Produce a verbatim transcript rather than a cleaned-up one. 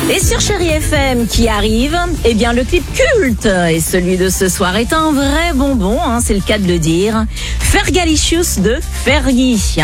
Et sur Chérie F M qui arrive, eh bien le clip culte, et celui de ce soir est un vrai bonbon, hein, c'est le cas de le dire. Fergalicious de Fergie.